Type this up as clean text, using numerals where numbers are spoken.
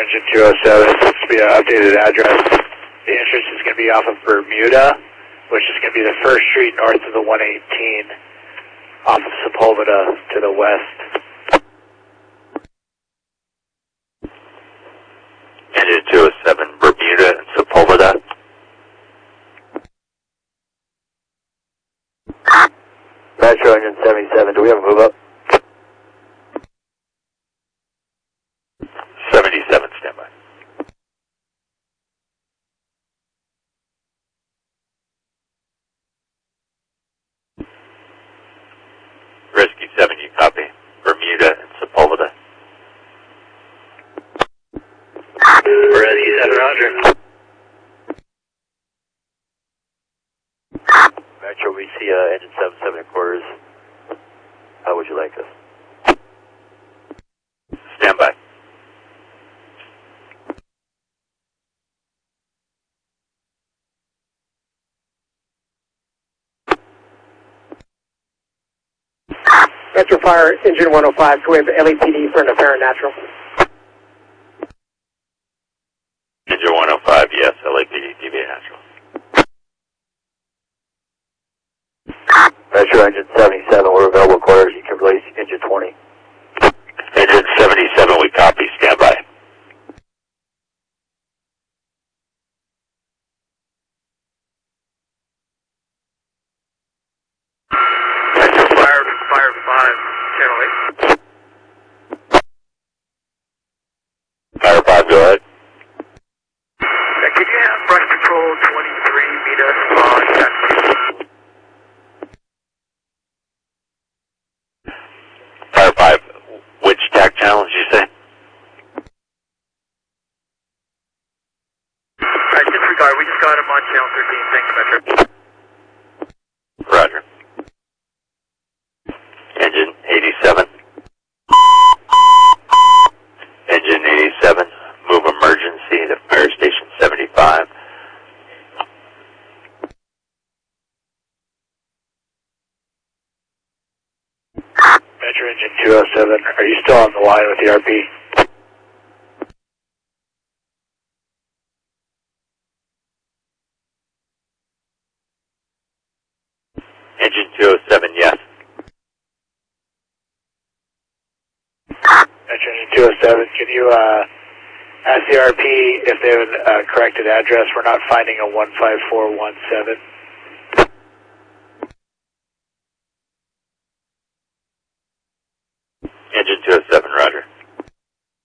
Engine 207, this will be an updated address. The entrance is going to be off of Bermuda, which is going to be the first street north of the 118, off of Sepulveda to the west. Engine 207, Bermuda and Sepulveda. Metro Engine 77, do we have a move up? 77, standby. Rescue 7, you copy. Bermuda and Sepulveda. Rescue 7, roger. Metro, we see Engine 77 at quarters. How would you like us? Standby. Metro Fire, Engine 105, so we have LAPD for an apparent natural. Engine 105, yes, LAPD, DBA natural. Metro Engine 77, we're available quarters. You can release Engine 20. Engine 77, we copy, standby. Metro Fire 5, Channel 8. Fire 5, go ahead. Could you have Brush Patrol 23 meet us on that? Fire 5, which TAC channel did you say? Disregard, we just got him on channel 13. Thanks, Metro. Roger. Engine 87. Engine 87, move emergency to Fire Station 75. Metro Engine 207, are you still on the line with the RP? Engine 207, yes. Metro Engine 207, can you ask the RP if they have a corrected address? We're not finding a 15417.